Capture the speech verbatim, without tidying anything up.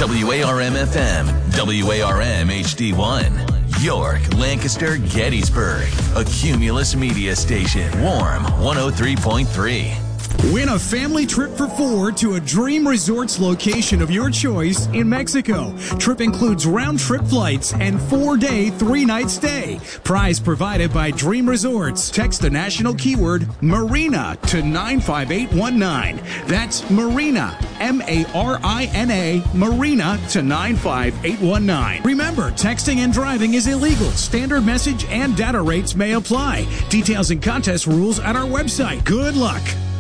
W A R M F M, W A R M H D one. York, Lancaster, Gettysburg. A Cumulus Media Station. Warm one oh three point three. Win a family trip for four to a Dream Resorts location of your choice in Mexico. Trip includes round-trip flights and four-day, three-night stay. Prize provided by Dream Resorts. Text the national keyword Marina to nine five eight one nine. That's Marina, M A R I N A, Marina to nine five eight one nine. Remember, texting and driving is illegal. Standard message and data rates may apply. Details and contest rules at our website. Good luck.